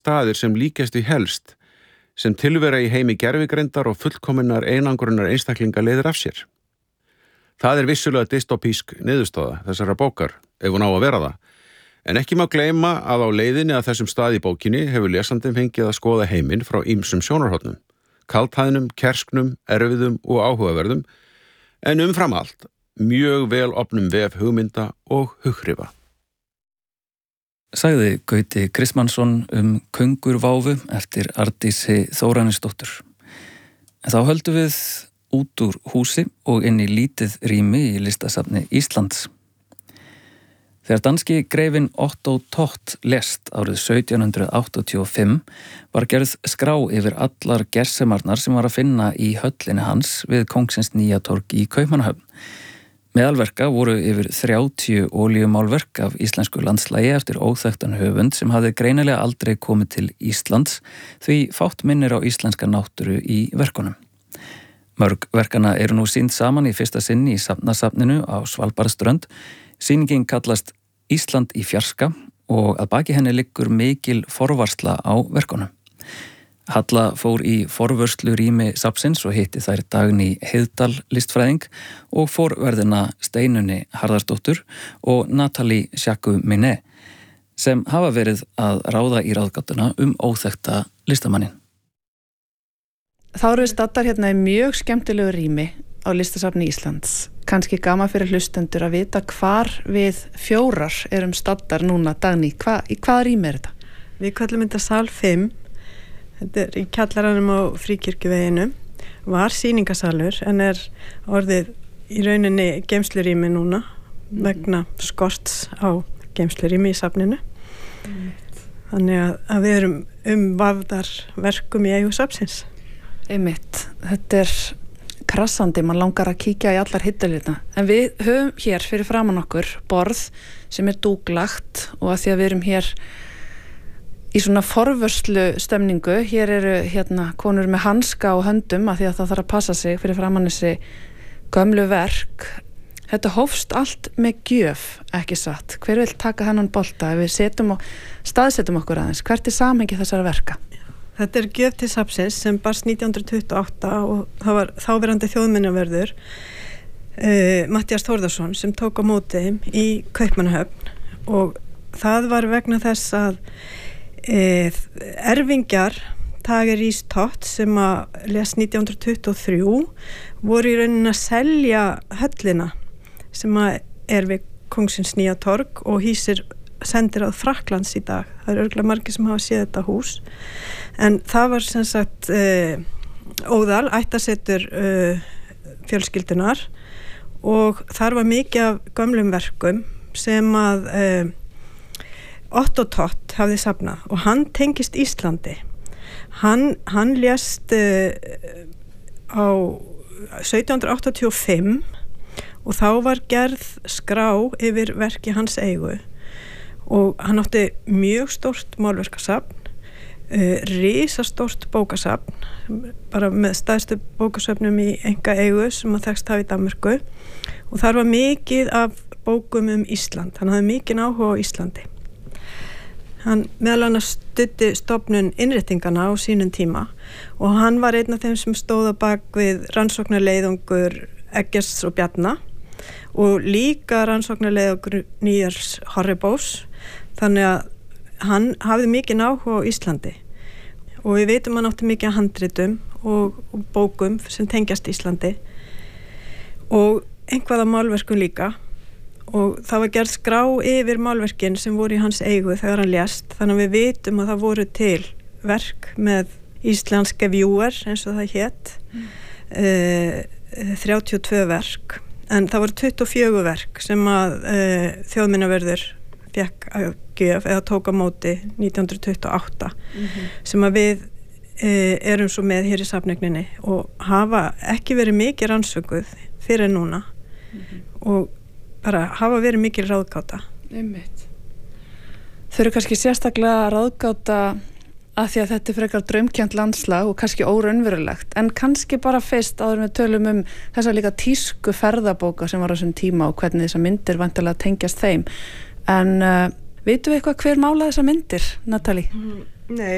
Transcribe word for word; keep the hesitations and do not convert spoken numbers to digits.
staðir sem líkjast í helst sem tilvera í heimi gervigreindar og fullkominnar einangrunar einstaklinga leiðir af sér. Það er vissulega dystopísk niðurstaða þessara bókar, ef hún á að vera það, en ekki má gleyma að á leiðinni að þessum stað í bókinni hefur lesandinn fengið að skoða heiminn frá ýmsum sjónarhornum, kaldhæðnum, kersknum, erfiðum og áhugaverðum, en umfram allt mjög vel opnum vef hugmynda og hughriffa. Sagði Gauti Kristmannsson um Köngurváfu eftir Arndísi Þóranesdóttur. En þá höldum við út úr húsi og inn í lítið rými í listasafni Íslands. Þegar danski greifinn Otto Tott lést árið sautján hundrað áttatíu og fimm var gerð skrá yfir allar gersemarnar sem var að finna í höllinni hans við Kóngsins nýja torg í Kaupmannahöfn. Meðalverka voru yfir þrjátíu olíumálverk af íslensku landslægi eftir óþekktan höfund sem hafði greinilega aldrei komið til Íslands því fátt minnir á íslenska náttúru í verkunum. Mörg verkana eru nú sýnd saman í fyrsta sinni í safnasafninu á Svalbarðsströnd. Sýningin kallast Ísland í fjarska og að baki henni liggur mikil forvarsla á verkunum. Halla fór í forvörslu rými safnsins og hitti þær Dagný Heiðdal listfræðing og forverðina Steinunni Harðardóttur og Natalie Jacques-Minet sem hafa verið að ráða í ráðgátuna um óþekkta listamannin. Þá eru við staddar hérna í mjög skemmtilegu rými á listasafni Íslands. Kannski gaman fyrir hlustendur að vita hvar við fjórar erum staddar núna, Dagný. Hva, í hvaða rými er þetta? Við kallum þetta sal fimm. Þetta er í kjallaranum á Fríkirkjuveginu. Var sýningasalur en er orðið í rauninni geymslurými núna mm. vegna skorts á geymslurými í safninu. Mm. Þannig að, að við erum umvafðar verkum í eigu safnsins. Einmitt. Þetta er krassandi, mann langar að kíkja í allar hittalita. En við höfum hér fyrir framan okkur borð sem er dúklagt og að því að við erum hér í svona forvörslu stemningu. Hér eru hérna konur með hanska og höndum að því að það þarf að passa sig fyrir framan þessi gömlu verk. Þetta hófst allt með gjöf, ekki satt. Hver vil taka hennan bolta ef við setjum og staðsetjum okkur aðeins? Hvert er samhengi þessara verka? Þetta er gjöf til safnsins sem barst nítján hundruð tuttugu og átta og það var þáverandi þjóðminjavörður uh, Matthías Þórðarsson sem tók á móti þeim í Kaupmannahöfn og það var vegna þess að uh, erfingjar Tage Riis Tott sem að lést nítján hundruð tuttugu og þrjú voru í rauninni að selja höllina sem að er við Kóngsins nýja torg og hýsir sendir að Frakklands í dag. Það eru örugglega margir sem hafa séð þetta hús. En það var sem sagt uh, óðal, ættasetur uh, fjölskyldunar og þar var mikið af gömlum verkum sem að uh, Otto Tott hafði safnað og hann tengist Íslandi. Hann, hann lést uh, á sautján hundruð áttatíu og fimm og þá var gerð skrá yfir verki hans eigu og hann átti mjög stórt málverkasafn, uh, risastórt bókasafn, bara með stærstu bókasafnum í enga eigu sem að þekkst hafa í Danmörku og þar var mikið af bókum um Ísland, hann hafði mikinn áhuga á Íslandi. Hann meðal annars studdi stofnun innréttingana á sínum tíma og hann var einn af þeim sem stóð á bak við rannsóknarleiðangur Eggerts og Bjarna og líka rannsóknarleiðangur Nýjars Horribós. Þannig að hann hafði mikinn áhuga á Íslandi og við veitum hann átti mikið handritum og, og bókum sem tengjast Íslandi og einhverja málverkum líka og það var gerð skrá yfir málverkin sem voru í hans eigu þegar hann lést þannig að við vitum að það voru til verk með íslenska viewer eins og það hét mm. uh, þrjátíu og tvö verk en það voru tuttugu og fjögur verk sem að uh, þjóðminjavörður fekk að gjöf eða tók á móti nítján hundruð tuttugu og átta mm-hmm. sem að við e, erum svo með hér í safnegninni og hafa ekki verið mikið rannsökuð fyrir núna mm-hmm. og bara hafa verið mikið ráðgáta. Einmitt. Þau eru kannski sérstaklega ráðgáta að því að þetta er frekar draumkennt landslag og kannski óraunverulegt en kannski bara fyrst áður við tölum um þessa líka tísku ferðabóka sem var á þessum tíma og hvernig þessar myndir væntanlega tengjast þeim. En uh, vitum við eitthvað hver málaði þessar myndir, Natalie? Mm, nei,